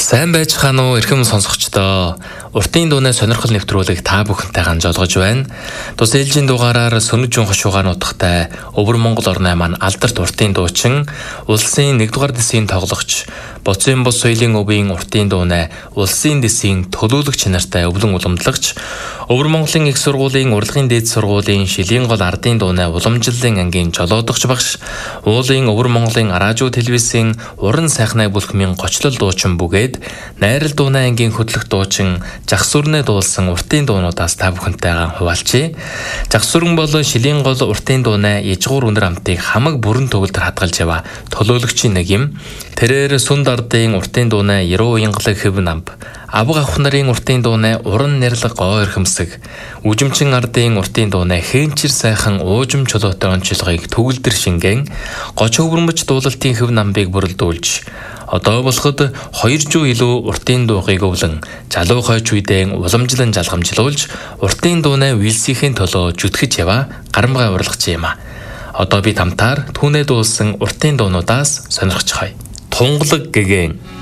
Сайн байцгаана уу эрхэм сонсогчдоо. Уртын дууны сонирхол нэвтрүүлэг та бүхэнтэй ганжуулгаж байна. Тус ээлжийн дугаараар Сөнөжин хошуугаар нутагтай Өвөр Монгол орны маань алдарт уртын дуучин, улсын 1-р дэсийн тоглогч, Боцын бус соёлын өвийн уртын дууны улсын дэсийн төлөөлөгч нартай өвлөн уламжлагч, Өвөр Монголын их сургуулийн урлагийн дээд сургуулийн шилийн гол ардын дууны уламжлалын ангийн жолоодогч багш, уулын Өвөр Монголын радио телевизийн уран сайхнаа бүлхмийн гочлол дуучин бүгээд найрал дууны ангийн хөтлөх дуучин Жагсүрнэ дуулсан уртын дуунуудаас та бүхэнтэйгээ хуваалцъя. Жагсүрэн бол шилийн гол уртын дууны ижгуур үнэр амтыг хамаг бүрэн төгөлдөр хадгалж яваа төлөөлөгчийн нэг юм. Тэрээр сүнд ардын уртын дууны 90 уянгалаг хэв намб, авга авах нарын уртын дууны уран нэрлэг гоо эрхэмсэг, үжимчин ардын уртын дууны хээнчир сайхан уужим чулуутай онцлогыг төгөлдөр шингэн, гоч өвөрмөж дуулалтын хэв намбыг бүрэлдүүлж, одоо болоход 200 илүү уртын дуугыг өвлөн залуу хойч үедээ уламжлан жалгамжлуулж уртын дууны үйлсийн төлөө жүтгэж яваа гарамгай урлагч юм а. Одоо бид хамтаар түүнээ дуулсан уртын дуунуудаас сонирхож хай. Тунгалаг гэгэн